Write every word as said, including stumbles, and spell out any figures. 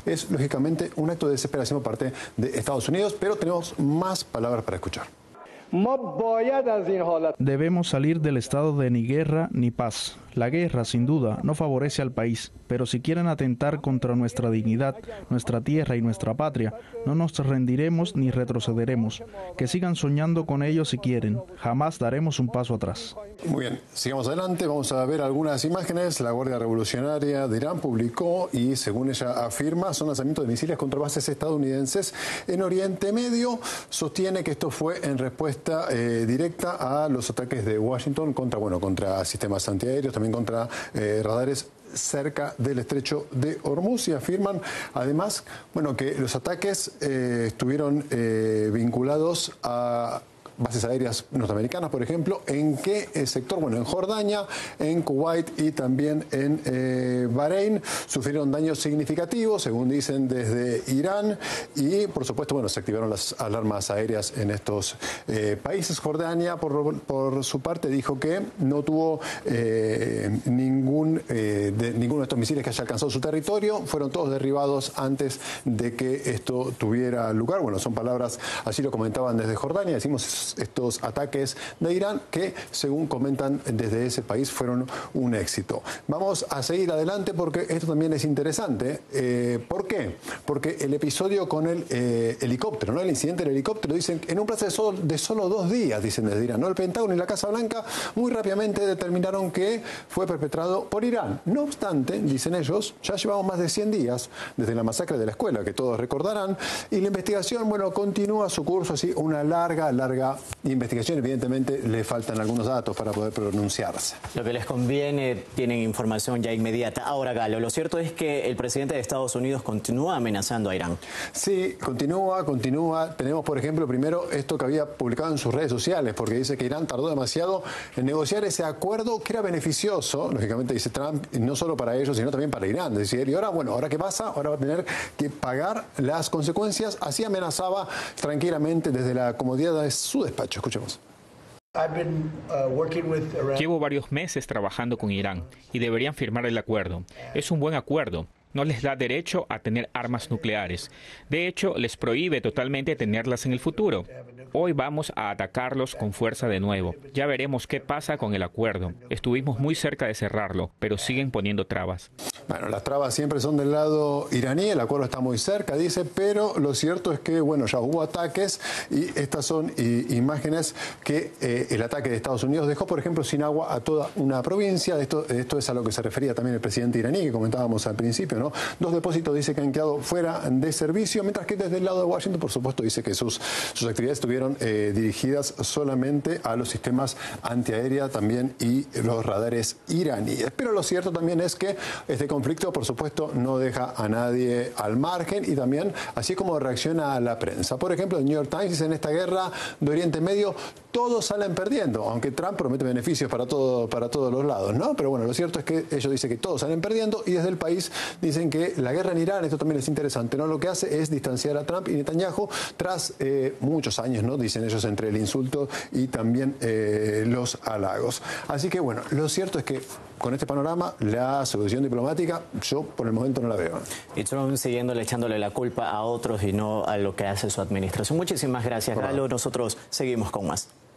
es lógicamente un acto de desesperación por parte de Estados Unidos, pero tenemos más palabras para escuchar. Debemos salir del estado de ni guerra ni paz. La guerra, sin duda, no favorece al país, pero si quieren atentar contra nuestra dignidad, nuestra tierra y nuestra patria, no nos rendiremos ni retrocederemos. Que sigan soñando con ello si quieren. Jamás daremos un paso atrás. Muy bien, sigamos adelante. Vamos a ver algunas imágenes. La Guardia Revolucionaria de Irán publicó y, según ella afirma, son lanzamientos de misiles contra bases estadounidenses en Oriente Medio. Sostiene que esto fue en respuesta eh, directa a los ataques de Washington contra, bueno, contra sistemas antiaéreos, también contra eh, radares cerca del estrecho de Hormuz, y afirman además, bueno, que los ataques eh, estuvieron eh, vinculados a bases aéreas norteamericanas, por ejemplo. ¿En qué sector? Bueno, en Jordania, en Kuwait y también en eh, Bahrein sufrieron daños significativos, según dicen desde Irán, y por supuesto, bueno, se activaron las alarmas aéreas en estos eh, países. Jordania, por, por su parte, dijo que no tuvo eh, ningún eh, de, ninguno de estos misiles que haya alcanzado su territorio, fueron todos derribados antes de que esto tuviera lugar. Bueno, son palabras, así lo comentaban desde Jordania. Decimos estos ataques de Irán que, según comentan desde ese país, fueron un éxito. Vamos a seguir adelante porque esto también es interesante. Eh, ¿Por qué? Porque el episodio con el eh, helicóptero, ¿no? El incidente del helicóptero, dicen en un plazo de solo, de solo dos días, dicen desde Irán, ¿no? El Pentágono y la Casa Blanca muy rápidamente determinaron que fue perpetrado por Irán. No obstante, dicen ellos, ya llevamos más de cien días desde la masacre de la escuela, que todos recordarán, y la investigación, bueno, continúa su curso, así, una larga, larga investigación. Evidentemente le faltan algunos datos para poder pronunciarse. Lo que les conviene, tienen información ya inmediata. Ahora, Galo, lo cierto es que el presidente de Estados Unidos continúa amenazando a Irán. Sí, continúa, continúa. Tenemos, por ejemplo, primero esto que había publicado en sus redes sociales, porque dice que Irán tardó demasiado en negociar ese acuerdo que era beneficioso, lógicamente, dice Trump, no solo para ellos, sino también para Irán. Decía, y ahora, bueno, ¿ahora qué pasa? Ahora va a tener que pagar las consecuencias. Así amenazaba tranquilamente desde la comodidad de su despacho. Escuchemos. Llevo varios meses trabajando con Irán y deberían firmar el acuerdo. Es un buen acuerdo. No les da derecho a tener armas nucleares. De hecho, les prohíbe totalmente tenerlas en el futuro. Hoy vamos a atacarlos con fuerza de nuevo. Ya veremos qué pasa con el acuerdo. Estuvimos muy cerca de cerrarlo, pero siguen poniendo trabas. Bueno, las trabas siempre son del lado iraní, el acuerdo está muy cerca, dice, pero lo cierto es que, bueno, ya hubo ataques y estas son y, imágenes que eh, el ataque de Estados Unidos dejó, por ejemplo, sin agua a toda una provincia. Esto, esto es a lo que se refería también el presidente iraní, que comentábamos al principio, ¿no? Dos depósitos dice que han quedado fuera de servicio, mientras que desde el lado de Washington, por supuesto, dice que sus, sus actividades estuvieron eh, dirigidas solamente a los sistemas antiaérea también y los radares iraníes. Pero lo cierto también es que este conflicto, por supuesto, no deja a nadie al margen, y también así como reacciona la prensa. Por ejemplo, el New York Times dice: en esta guerra de Oriente Medio todos salen perdiendo, aunque Trump promete beneficios para, todo, para todos los lados, ¿no? Pero bueno, lo cierto es que ellos dicen que todos salen perdiendo, y desde el país dicen que la guerra en Irán, esto también es interesante, ¿no? Lo que hace es distanciar a Trump y Netanyahu tras eh, muchos años, ¿no? Dicen ellos, entre el insulto y también eh, los halagos. Así que bueno, lo cierto es que con este panorama, la solución diplomática, yo por el momento no la veo. Y Trump siguiéndole, echándole la culpa a otros y no a lo que hace su administración. Muchísimas gracias, Galo. Nosotros seguimos con más.